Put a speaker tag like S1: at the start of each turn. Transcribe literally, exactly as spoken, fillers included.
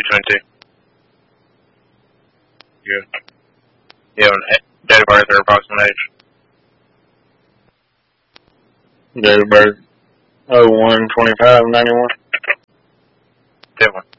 S1: twenty-two. Good. You have a date of birth or approximate age?
S2: Date of birth oh one twenty-five ninety-one.
S1: Different.